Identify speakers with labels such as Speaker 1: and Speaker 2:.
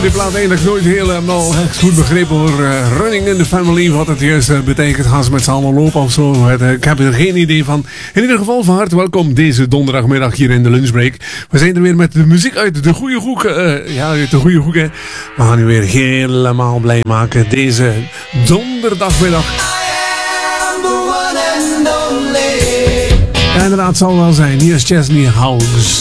Speaker 1: die plaat eigenlijk nooit helemaal goed begrepen hoor. Running in the Family, wat het juist betekent. Gaan ze met z'n allen lopen of zo? Ik heb er geen idee van. In ieder geval van harte welkom deze donderdagmiddag hier in de lunchbreak. We zijn er weer met de muziek uit de goede hoek. Uit de goede hoek. Hè. We gaan u weer helemaal blij maken deze donderdagmiddag. Ja, inderdaad, het zal wel zijn. Hier is Chesney Hawkes.